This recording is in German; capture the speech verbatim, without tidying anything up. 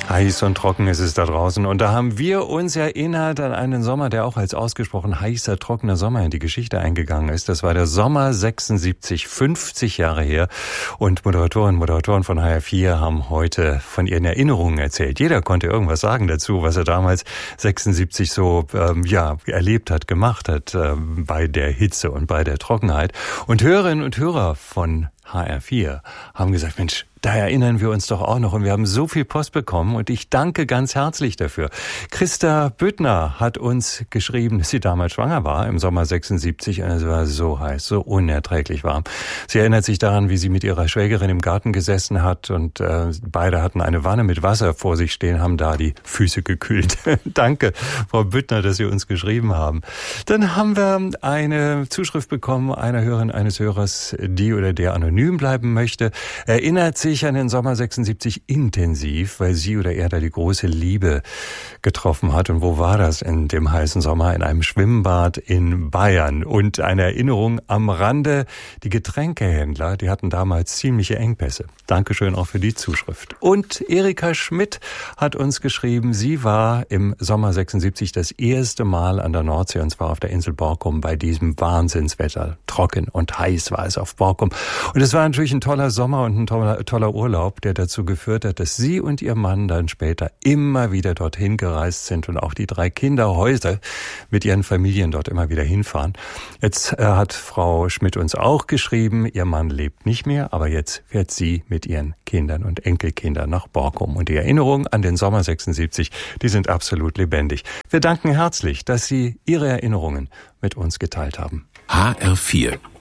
Heiß und trocken ist es da draußen. Und da haben wir uns erinnert an einen Sommer, der auch als ausgesprochen heißer, trockener Sommer in die Geschichte eingegangen ist. Das war der Sommer sechsundsiebzig, fünfzig Jahre her. Und Moderatorinnen und Moderatoren von H R vier haben heute von ihren Erinnerungen erzählt. Jeder konnte irgendwas sagen dazu, was er damals sechsundsiebzig so ähm, ja erlebt hat, gemacht hat ähm, bei der Hitze und bei der Trockenheit. Und Hörerinnen und Hörer von H R vier haben gesagt, Mensch, da erinnern wir uns doch auch noch und wir haben so viel Post bekommen und ich danke ganz herzlich dafür. Christa Büttner hat uns geschrieben, dass sie damals schwanger war im Sommer sechsundsiebzig und es war so heiß, so unerträglich warm. Sie erinnert sich daran, wie sie mit ihrer Schwägerin im Garten gesessen hat und äh, beide hatten eine Wanne mit Wasser vor sich stehen, haben da die Füße gekühlt. Danke, Frau Büttner, dass Sie uns geschrieben haben. Dann haben wir eine Zuschrift bekommen einer Hörerin, eines Hörers, die oder der anonym bleiben möchte, erinnert sich an den Sommer sechsundsiebzig intensiv, weil sie oder er da die große Liebe getroffen hat. Und wo war das in dem heißen Sommer? In einem Schwimmbad in Bayern. Und eine Erinnerung am Rande, die Getränkehändler, die hatten damals ziemliche Engpässe. Dankeschön auch für die Zuschrift. Und Erika Schmidt hat uns geschrieben, sie war im Sommer sechsundsiebzig das erste Mal an der Nordsee, und zwar auf der Insel Borkum bei diesem Wahnsinnswetter. Trocken und heiß war es auf Borkum. Und es war natürlich ein toller Sommer und ein toller, toller Urlaub, der dazu geführt hat, dass sie und ihr Mann dann später immer wieder dorthin gereist sind und auch die drei Kinder heute mit ihren Familien dort immer wieder hinfahren. Jetzt äh, hat Frau Schmidt uns auch geschrieben, ihr Mann lebt nicht mehr, aber jetzt fährt sie mit ihren Kindern und Enkelkindern nach Borkum. Und die Erinnerungen an den Sommer sechsundsiebzig, die sind absolut lebendig. Wir danken herzlich, dass Sie Ihre Erinnerungen mit uns geteilt haben. H R vier